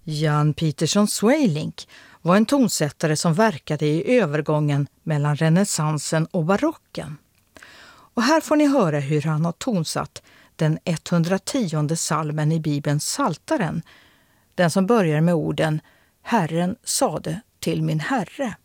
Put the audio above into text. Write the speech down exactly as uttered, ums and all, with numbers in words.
Jan Pieterszoon Sweelinck var en tonsättare som verkade i övergången mellan renässansen och barocken. Och här får ni höra hur han har tonsatt den etthundrationde salmen i Bibeln Psaltaren, den som börjar med orden Herren sade till min Herre.